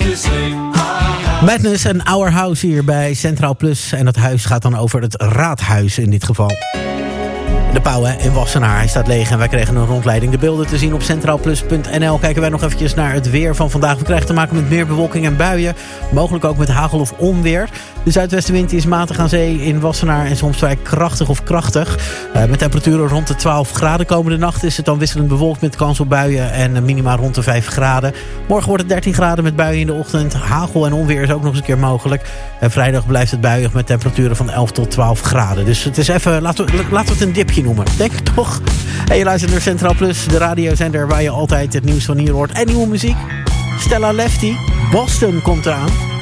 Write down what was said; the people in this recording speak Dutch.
Madness en Our House hier bij Centraal Plus. En dat huis gaat dan over het raadhuis in dit geval. De Pauw in Wassenaar. Hij staat leeg en wij kregen een rondleiding. De beelden te zien op centraalplus.nl. Kijken wij nog eventjes naar het weer van vandaag. We krijgen te maken met meer bewolking en buien. Mogelijk ook met hagel of onweer. De zuidwestenwind is matig aan zee in Wassenaar en soms vrij krachtig of krachtig. Met temperaturen rond de 12 graden. Komende nacht is het dan wisselend bewolkt met kans op buien en minima rond de 5 graden. Morgen wordt het 13 graden met buien in de ochtend. Hagel en onweer is ook nog eens een keer mogelijk. En vrijdag blijft het buiig met temperaturen van 11 tot 12 graden. Dus het is even, laten we het een dipje noemen. Denk ik toch? En je luistert naar Centraal Plus, de radiozender waar je altijd het nieuws van hier hoort. En nieuwe muziek. Stella Lefty, Boston komt eraan.